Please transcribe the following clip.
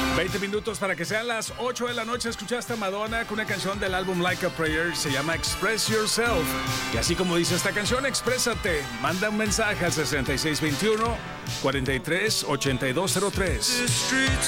20 minutos para que sean las 8 de la noche. Escuchaste a Madonna con una canción del álbum Like a Prayer. Se llama Express Yourself. Y así como dice esta canción, exprésate. Manda un mensaje al 6621 438203.